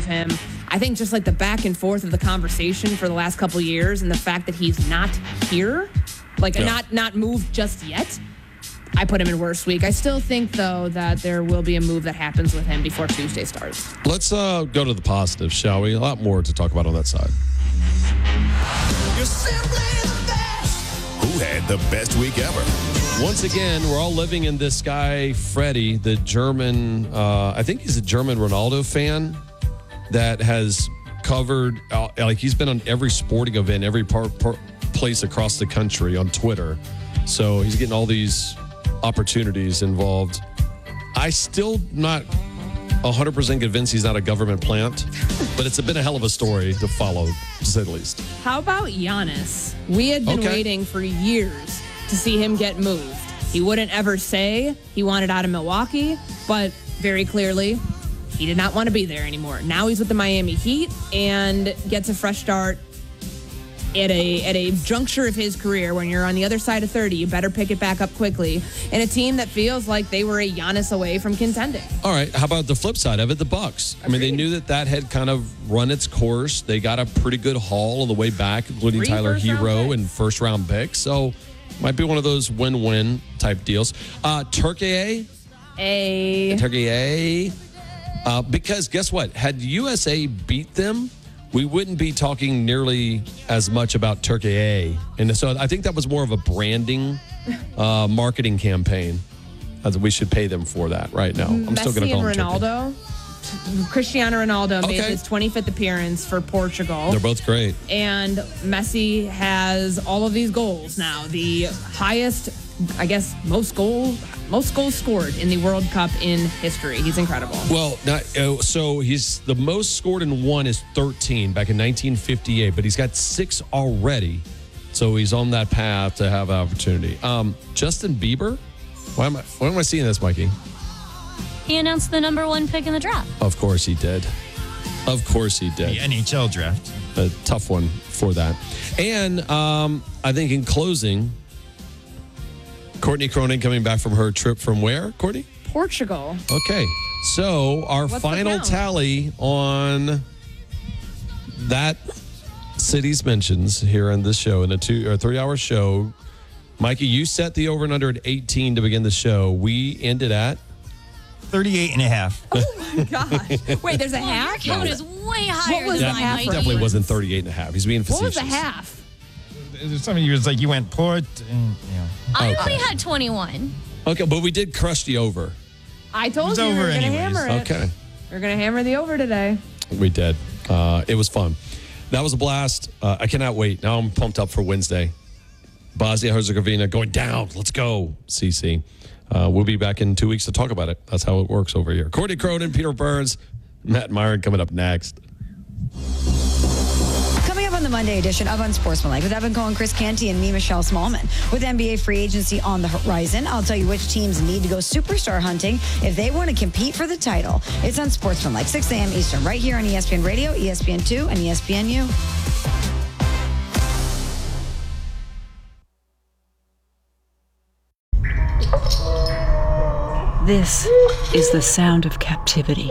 move him. I think just like the back and forth of the conversation for the last couple of years and the fact that he's not here, not moved just yet, I put him in worst week. I still think, though, that there will be a move that happens with him before Tuesday starts. Let's go to the positives, shall we? A lot more to talk about on that side. You're simply the best. Who had the best week ever? Once again, we're all living in this guy, Freddie, the German, I think he's a German Ronaldo fan that has covered, he's been on every sporting event, every place across the country on Twitter. So he's getting all these opportunities involved. I still not 100% convinced he's not a government plant, but it's been a hell of a story to follow, to say the least. How about Giannis? We had been waiting for years to see him get moved. He wouldn't ever say he wanted out of Milwaukee, but very clearly, he did not want to be there anymore. Now he's with the Miami Heat and gets a fresh start at a juncture of his career. When you're on the other side of 30, you better pick it back up quickly. And a team that feels like they were a Giannis away from contending. All right, how about the flip side of it, the Bucks? I mean, they knew that had kind of run its course. They got a pretty good haul on the way back, including Tyler Hero and first-round picks. So might be one of those win-win type deals. Turkey, because guess what? Had USA beat them, we wouldn't be talking nearly as much about Turkey A. And so I think that was more of a branding, marketing campaign. We should pay them for that right now. I'm still going to call them Ronaldo. Cristiano Ronaldo made his 25th appearance for Portugal. They're both great. And Messi has all of these goals now. The highest, I guess, most goals scored in the World Cup in history. He's incredible. Well, so he's the most scored in one is 13 back in 1958, but he's got 6 already. So he's on that path to have an opportunity. Justin Bieber? Why am I seeing this, Mikey? He announced the number 1 pick in the draft. Of course he did. The NHL draft. A tough one for that. And I think in closing, Courtney Cronin coming back from her trip from where, Courtney? Portugal. Okay. So our final tally on that city's mentions here on this show, in a 2 or 3 hour show. Mikey, you set the over and under at 18 to begin the show. We ended at 38.5. Oh my gosh. Wait, there's a half? Your count is way higher What was than the mine, half? Mikey. definitely wasn't 38.5. He's being facetious. What was the half? Some of you was like you went Port and I only had 21. Okay, but we did crush the over. I told It's you we over were going to anyways. hammer it. Okay. We're going to hammer the over today. We did. It was fun. That was a blast. I cannot wait. Now I'm pumped up for Wednesday. Bosnia-Herzegovina going down. Let's go, CC. We'll be back in 2 weeks to talk about it. That's how it works over here. Courtney Cronin, Peter Burns, Matt Myron coming up next. Coming up on the Monday edition of Unsportsmanlike with Evan Cohen, Chris Canty, and me, Michelle Smallman. With NBA free agency on the horizon, I'll tell you which teams need to go superstar hunting if they want to compete for the title. It's Unsportsmanlike, 6 a.m. Eastern, right here on ESPN Radio, ESPN2, and ESPNU. This is the sound of captivity.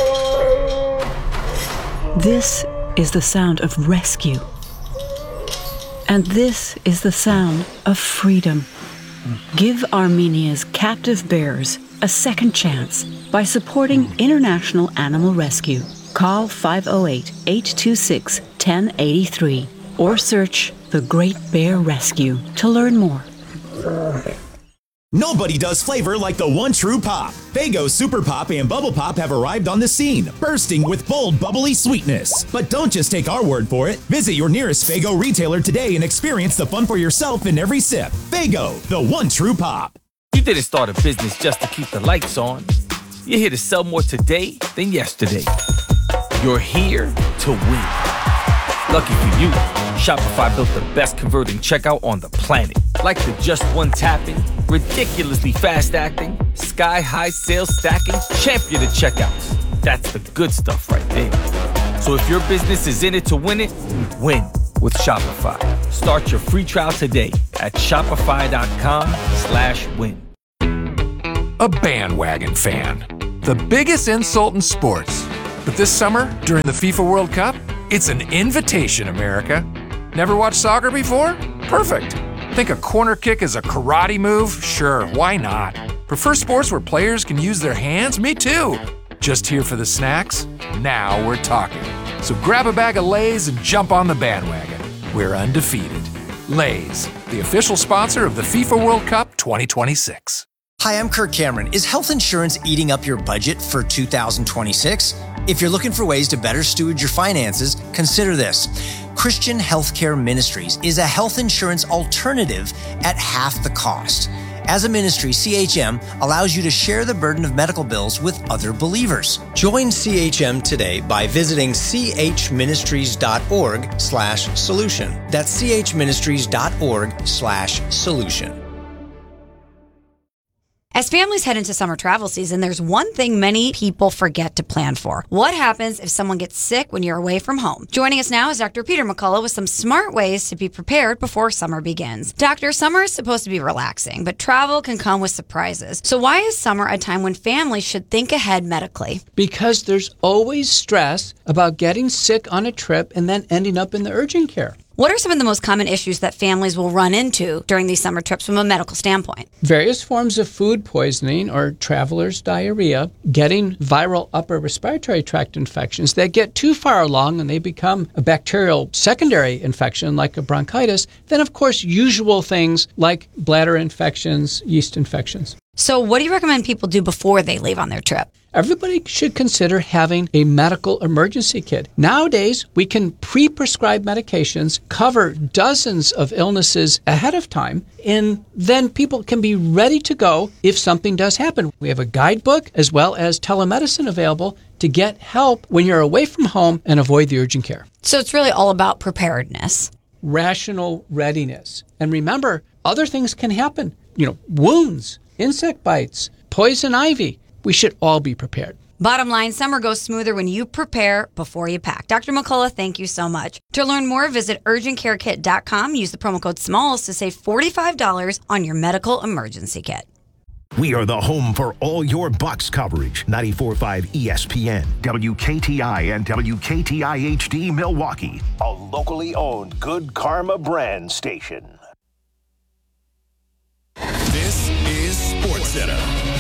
This is the sound of rescue. And this is the sound of freedom. Give Armenia's captive bears a second chance by supporting International Animal Rescue. Call 508-826-1083 or search The Great Bear Rescue to learn more. Nobody does flavor like the one true pop. Faygo Super Pop and Bubble Pop have arrived on the scene, bursting with bold, bubbly sweetness. But don't just take our word for it. Visit your nearest Faygo retailer today and experience the fun for yourself in every sip. Faygo, the one true pop. You didn't start a business just to keep the lights on. You're here to sell more today than yesterday. You're here to win. Lucky for you, Shopify built the best converting checkout on the planet. Like the just one tapping, ridiculously fast acting, sky-high sales stacking, champion of checkouts. That's the good stuff right there. So if your business is in it to win it, win with Shopify. Start your free trial today at shopify.com/win. A bandwagon fan. The biggest insult in sports. But this summer, during the FIFA World Cup, it's an invitation, America. Never watched soccer before? Perfect. Think a corner kick is a karate move? Sure, why not? Prefer sports where players can use their hands? Me too. Just here for the snacks? Now we're talking. So grab a bag of Lay's and jump on the bandwagon. We're undefeated. Lay's, the official sponsor of the FIFA World Cup 2026. Hi, I'm Kirk Cameron. Is health insurance eating up your budget for 2026? If you're looking for ways to better steward your finances, consider this. Christian Healthcare Ministries is a health insurance alternative at half the cost. As a ministry, CHM allows you to share the burden of medical bills with other believers. Join CHM today by visiting chministries.org/solution. That's chministries.org/solution. As families head into summer travel season, there's one thing many people forget to plan for. What happens if someone gets sick when you're away from home? Joining us now is Dr. Peter McCullough with some smart ways to be prepared before summer begins. Doctor, summer is supposed to be relaxing, but travel can come with surprises. So why is summer a time when families should think ahead medically? Because there's always stress about getting sick on a trip and then ending up in the urgent care. What are some of the most common issues that families will run into during these summer trips from a medical standpoint? Various forms of food poisoning or traveler's diarrhea, getting viral upper respiratory tract infections that get too far along and they become a bacterial secondary infection like a bronchitis. Then, of course, usual things like bladder infections, yeast infections. So what do you recommend people do before they leave on their trip? Everybody should consider having a medical emergency kit. Nowadays, we can pre-prescribe medications, cover dozens of illnesses ahead of time, and then people can be ready to go if something does happen. We have a guidebook as well as telemedicine available to get help when you're away from home and avoid the urgent care. So it's really all about preparedness. Rational readiness. And remember, other things can happen. Wounds, insect bites, poison ivy. We should all be prepared. Bottom line, summer goes smoother when you prepare before you pack. Dr. McCullough, thank you so much. To learn more, visit urgentcarekit.com. Use the promo code SMALLS to save $45 on your medical emergency kit. We are the home for all your Bucks coverage. 94.5 ESPN, WKTI, and WKTI HD Milwaukee. A locally owned Good Karma brand station. This is SportsCenter.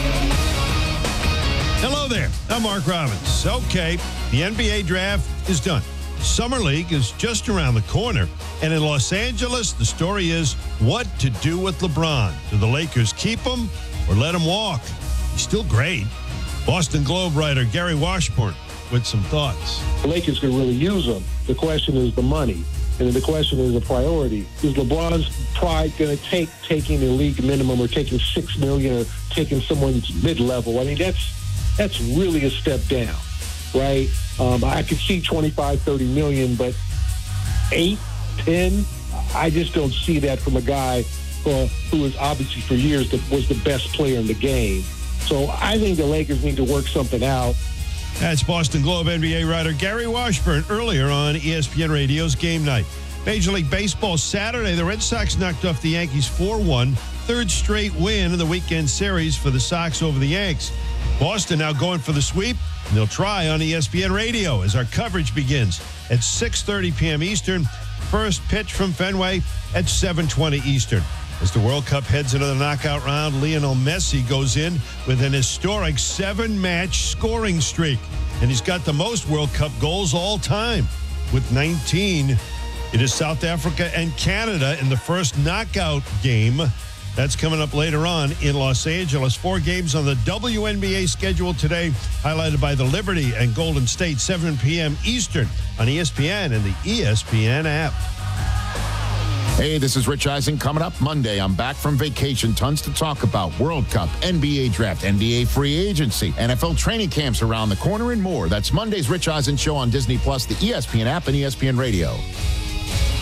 Hello there, I'm Mark Robbins. Okay, the NBA draft is done. Summer League is just around the corner. And in Los Angeles, the story is what to do with LeBron. Do the Lakers keep him or let him walk? He's still great. Boston Globe writer Gary Washburn with some thoughts. The Lakers could really use him. The question is the money. And the question is the priority. Is LeBron's pride going to take taking the league minimum or taking $6 million or taking someone's mid-level? I mean, that's really a step down, right? I could see 25, 30 million, but 8, 10, I just don't see that from a guy who is obviously for years was the best player in the game. So I think the Lakers need to work something out. That's Boston Globe NBA writer Gary Washburn earlier on ESPN Radio's Game Night. Major League Baseball Saturday, the Red Sox knocked off the Yankees 4-1, third straight win in the weekend series for the Sox over the Yanks. Boston now going for the sweep, and they'll try on ESPN Radio as our coverage begins at 6:30 p.m. Eastern. First pitch from Fenway at 7:20 Eastern. As the World Cup heads into the knockout round, Lionel Messi goes in with an historic 7-match scoring streak. And he's got the most World Cup goals all time with 19. It is South Africa and Canada in the first knockout game. That's coming up later on in Los Angeles. 4 games on the WNBA schedule today, highlighted by the Liberty and Golden State, 7 p.m. Eastern on ESPN and the ESPN app. Hey, this is Rich Eisen. Coming up Monday, I'm back from vacation. Tons to talk about. World Cup, NBA draft, NBA free agency, NFL training camps around the corner, and more. That's Monday's Rich Eisen Show on Disney+, the ESPN app, and ESPN Radio.